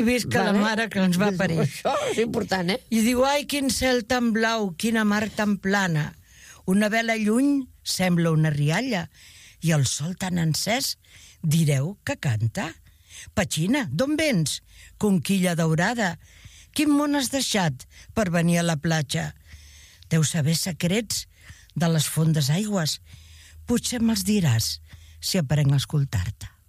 Visca la mare que ens va parir. Això és important, I diu, ai, quin cel tan blau, quina mar tan plana. Una vela lluny sembla una rialla i el sol tan encès, direu que canta? Petxina, d'on vens? Conquilla daurada. Quin món has deixat per venir a la platja? Deus saber secrets de les fondes aigües. Potser me'ls diràs si aprenc a escoltar-te.